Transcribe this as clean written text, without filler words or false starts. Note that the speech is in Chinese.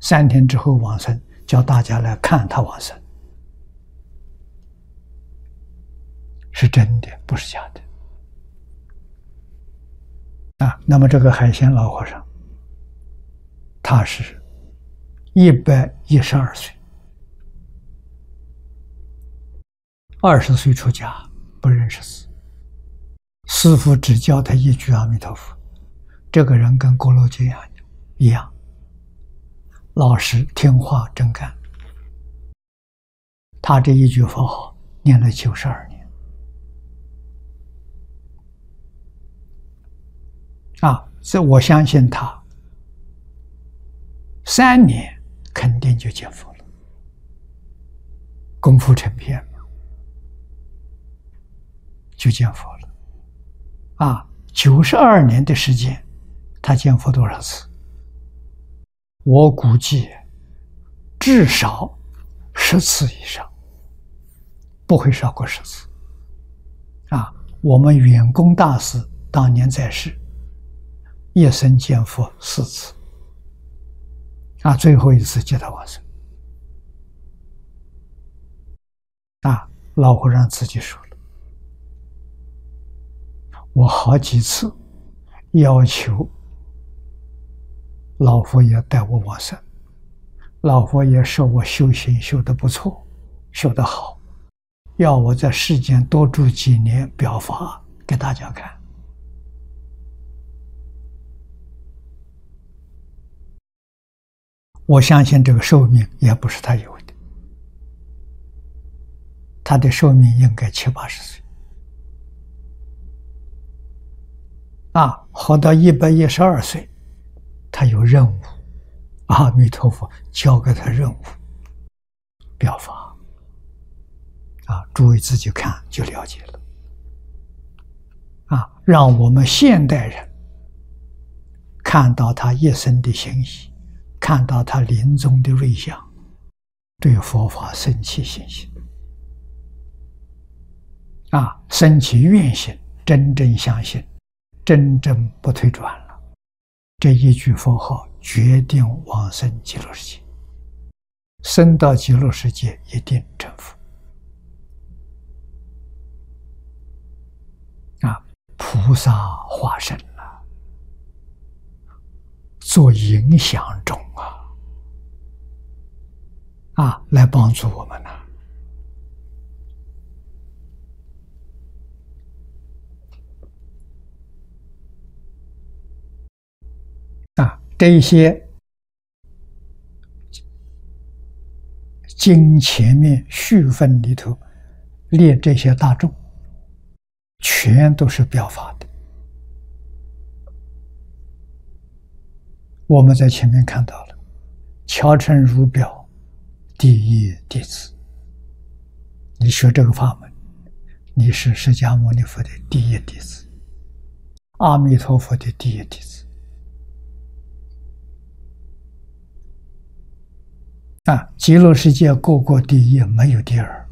3天之后往生，叫大家来看他往生，是真的，不是假的。那么这个海鲜老和尚，他是112岁，20岁出家，不认识字，师父只教他一句阿弥陀佛。这个人跟郭罗街一样，老实听话真干。他这一句佛号念了92年。所以我相信他3年肯定就见佛了，功夫成片了，就见佛了。92年的时间，他见佛多少次？我估计至少10次以上，不会少过10次。我们远公大师当年在世，一生见佛4次，最后一次接他往生。老和尚自己说了，我好几次要求老佛爷带我往生，老佛爷说我修行修得不错，修得好，要我在世间多住几年，表法给大家看。我相信这个寿命也不是他有的，他的寿命应该70、80岁。活到112岁，他有任务，阿弥陀佛交给他任务，表法。诸位自己看就了解了。让我们现代人看到他一生的行医，看到他临终的瑞相，对佛法生起信心，生起愿心，真正相信，真正不退转了。这一句佛号决定往生极乐世界，生到极乐世界一定成佛。菩萨化身了，做影响种来帮助我们这一些经前面序分里头列这些大众，全都是表法的。我们在前面看到了乔成如表第一弟子，你学这个法门，你是释迦牟尼佛的第一弟子，阿弥陀佛的第一弟子。极乐世界个个第一，没有第二。